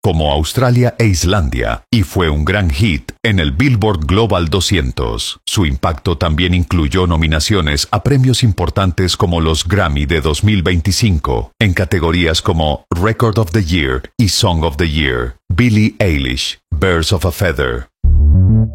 como Australia e Islandia, y fue un gran hit en el Billboard Global 200. Su impacto también incluyó nominaciones a premios importantes como los Grammy de 2025, en categorías como Record of the Year y Song of the Year. Billie Eilish, Birds of a Feather.